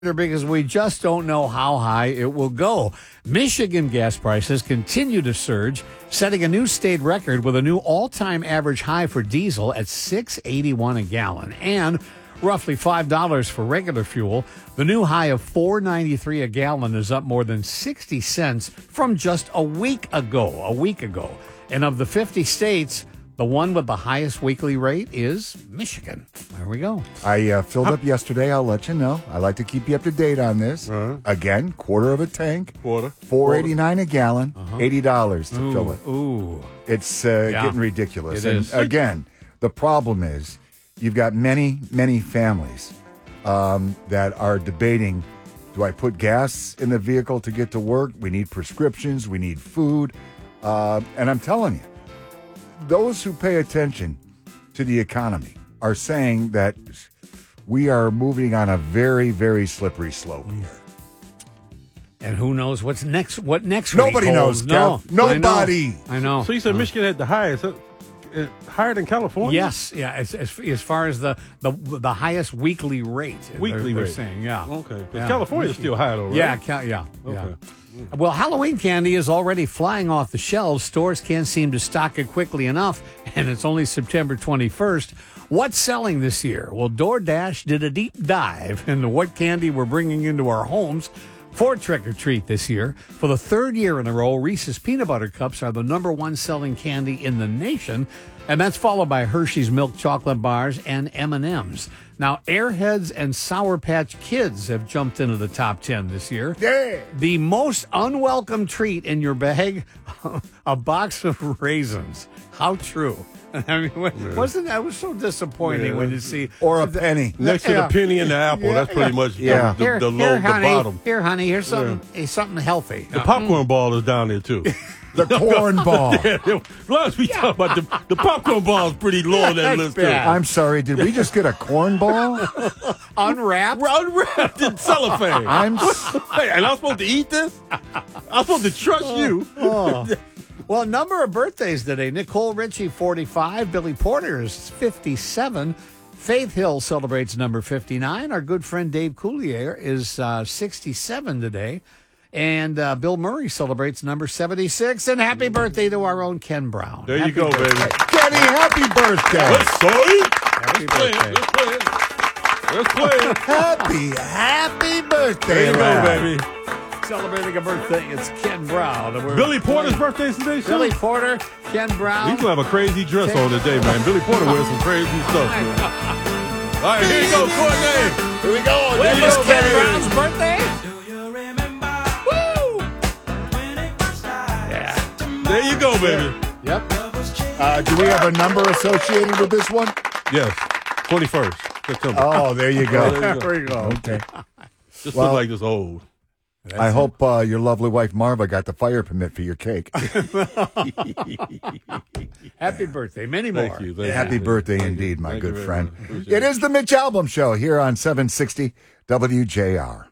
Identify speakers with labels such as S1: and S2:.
S1: because we just don't know how high it will go. Michigan gas prices continue to surge, setting a new state record with a new all-time average high for diesel at $6.81 a gallon and roughly $5 for regular fuel. The new high of $4.93 a gallon is up more than 60 cents from just a week ago. And of the 50 states, the one with the highest weekly rate is Michigan. There we go.
S2: I filled up yesterday. I'll let you know. I like to keep you up to date on this. Again, quarter of a tank. $4.89 a gallon. $80 to fill it.
S1: Ooh.
S2: It's getting ridiculous.
S1: It is.
S2: Again, the problem is you've got many, many families that are debating, do I put gas in the vehicle to get to work? We need prescriptions. We need food. And I'm telling you, those who pay attention to the economy are saying that we are moving on a very, very slippery slope here.
S1: And who knows what's next? What next?
S2: Nobody
S1: week
S2: knows,
S1: holds.
S2: Kev. Nobody.
S1: I know.
S3: So you said Michigan had the highest, higher than California?
S1: Yes, yeah. As far as the highest weekly rate. They're saying, yeah.
S3: Okay.
S1: Yeah.
S3: California's still high though, right?
S1: Yeah.
S3: Okay.
S1: Well, Halloween candy is already flying off the shelves. Stores can't seem to stock it quickly enough, and it's only September 21st. What's selling this year? Well, DoorDash did a deep dive into what candy we're bringing into our homes for Trick or Treat this year. For the third year in a row, Reese's Peanut Butter Cups are the number one selling candy in the nation, and that's followed by Hershey's Milk Chocolate Bars and M&M's. Now, Airheads and Sour Patch Kids have jumped into the top 10 this year.
S2: Yeah.
S1: The most unwelcome treat in your bag, a box of raisins. How true. I mean, wasn't that was so disappointing when you see...
S2: Or a penny.
S3: Next to the penny and the apple, that's pretty much the bottom.
S1: Here, honey, here's something healthy.
S3: The popcorn ball is down there, too.
S2: The corn ball.
S3: Plus, we talk about the popcorn ball is pretty low on that list, too.
S2: I'm sorry, did we just get a corn ball?
S1: Unwrapped?
S3: Unwrapped in cellophane. And I'm supposed to eat this? I'm supposed to trust you.
S1: Well, number of birthdays today. Nicole Richie, 45. Billy Porter is 57. Faith Hill celebrates number 59. Our good friend Dave Coulier is 67 today. And Bill Murray celebrates number 76. And happy birthday to our own Ken Brown.
S3: There you go, baby.
S2: Kenny, happy birthday.
S3: Let's play.
S1: Happy birthday.
S3: Let's play.
S2: Happy birthday.
S3: There you go, baby.
S1: Celebrating a birthday, it's Ken Brown.
S3: Billy Porter's birthday today,
S1: Billy Porter, Ken Brown.
S3: He's going to have a crazy dress on today, man. Billy Porter wears some crazy stuff, man. All right, here you go, Courtney.
S2: Here we go.
S1: When is Ken Brown's birthday? Woo! Yeah.
S3: There you go, baby.
S1: Yep.
S2: Do we have a number associated with this one?
S3: Yes. 21st September.
S2: Oh, there you go.
S1: There you go.
S2: Okay.
S3: Just look like this old.
S2: I hope your lovely wife Marva got the fire permit for your cake.
S1: Happy birthday. Many more.
S3: Thank you.
S2: Happy birthday indeed, my good friend.
S3: Much.
S2: It is the Mitch Albom Show here on 760 WJR.